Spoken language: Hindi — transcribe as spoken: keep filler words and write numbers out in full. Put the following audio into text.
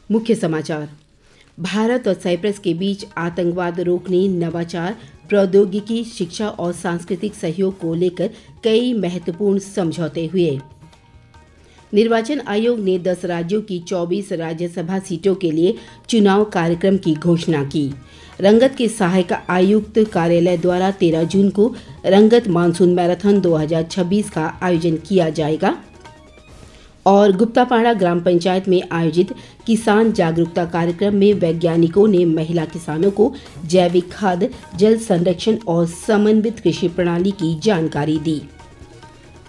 मुख्य समाचार। भारत और साइप्रस के बीच आतंकवाद रोकने, नवाचार, प्रौद्योगिकी, शिक्षा और सांस्कृतिक सहयोग को लेकर कई महत्वपूर्ण समझौते हुए। निर्वाचन आयोग ने दस राज्यों की चौबीस राज्यसभा सीटों के लिए चुनाव कार्यक्रम की घोषणा की। रंगत के सहायक आयुक्त कार्यालय द्वारा तेरह जून को रंगत मानसून मैराथन दो हज़ार छब्बीस का आयोजन किया जाएगा। और गुप्तापाड़ा ग्राम पंचायत में आयोजित किसान जागरूकता कार्यक्रम में वैज्ञानिकों ने महिला किसानों को जैविक खाद, जल संरक्षण और समन्वित कृषि प्रणाली की जानकारी दी।